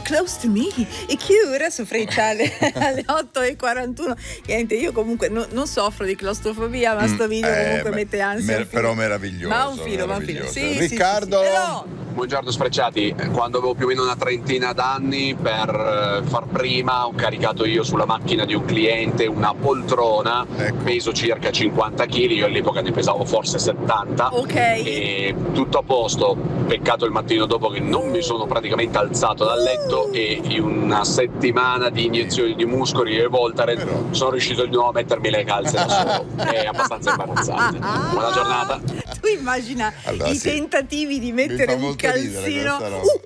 close to me. E chiura su Freccia alle 8:41. Niente, io comunque non soffro di claustrofobia, ma sto video comunque mette ansia. Però meraviglioso. Ma un filo. Sì, Riccardo. Sì. Buongiorno Sfrecciati, quando avevo più o meno una trentina d'anni, per far prima ho caricato io sulla macchina di un cliente una poltrona, peso circa 50 kg, io all'epoca ne pesavo forse 70, e tutto a posto, peccato il mattino dopo che non mi sono praticamente alzato dal letto e in una settimana di iniezioni di muscoli e Voltaren sono riuscito di nuovo a mettermi le calze da solo, è abbastanza imbarazzante. Buona giornata. Tu immagina i tentativi di mettere un calzino.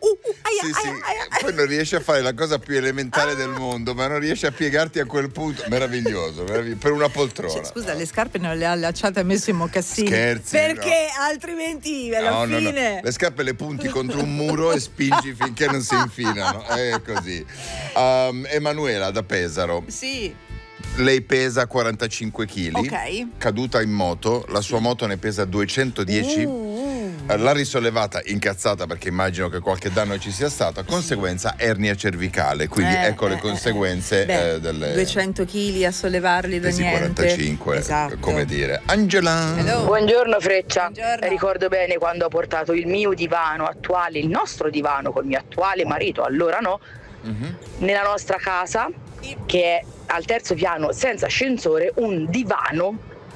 Poi non riesci a fare la cosa più elementare del mondo, ma non riesci a piegarti a quel punto. Meraviglioso, per una poltrona. Scusa, le scarpe non le ha allacciate, ha messo i mocassini. Scherzi, perché altrimenti alla fine. No. Le scarpe le punti contro un muro e spingi finché non si infilano. È così. Emanuela da Pesaro. Sì. Lei pesa 45 kg, caduta in moto, la sua moto ne pesa 210. L'ha risollevata incazzata perché immagino che qualche danno ci sia stato, conseguenza ernia cervicale, quindi ecco le conseguenze delle 200 kg a sollevarli da niente. 45, esatto. Come dire. Angela. Hello. Buongiorno Freccia. Buongiorno. Ricordo bene quando ho portato il mio divano attuale, il nostro divano col mio attuale marito, allora nella nostra casa, che è al terzo piano senza ascensore, un divano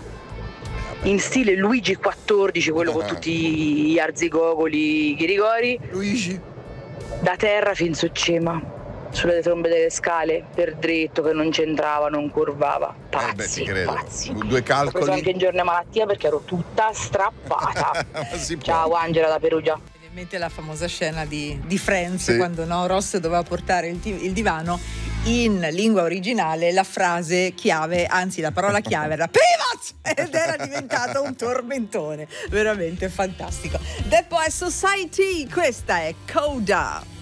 in stile Luigi XIV, quello con tutti gli arzigogoli, i ghirigori, Luigi, da terra fin su cima, sulle trombe delle scale, per dritto, che non c'entrava, non curvava. Pazzi, pazzi. Due calcoli. Ho preso anche in giorno malattia perché ero tutta strappata. Ciao Angela da Perugia. La famosa scena di Friends, quando Ross doveva portare il divano, in lingua originale la frase chiave, anzi la parola chiave era pivot, ed era diventato un tormentone veramente fantastico. The Poet Society, questa è Coda.